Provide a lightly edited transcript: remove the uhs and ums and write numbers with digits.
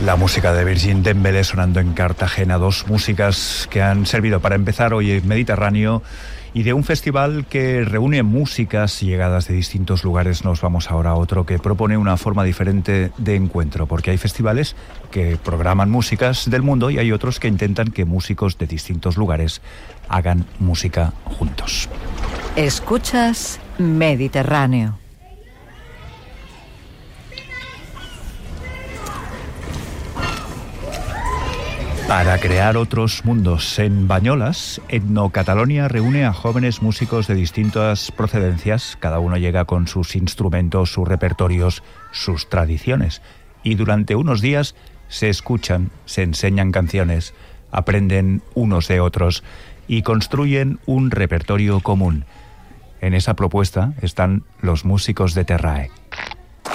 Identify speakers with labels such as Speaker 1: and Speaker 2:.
Speaker 1: La música de Virgin Dembélé sonando en Cartagena, dos músicas que han servido para empezar hoy en Mediterráneo, y de un festival que reúne músicas llegadas de distintos lugares. Nos vamos ahora a otro que propone una forma diferente de encuentro, porque hay festivales que programan músicas del mundo y hay otros que intentan que músicos de distintos lugares hagan música juntos.
Speaker 2: Escuchas Mediterráneo.
Speaker 1: Para crear otros mundos en Banyolas, Etnocatalonia reúne a jóvenes músicos de distintas procedencias. Cada uno llega con sus instrumentos, sus repertorios, sus tradiciones. Y durante unos días se escuchan, se enseñan canciones, aprenden unos de otros y construyen un repertorio común. En esa propuesta están los músicos de Terrae.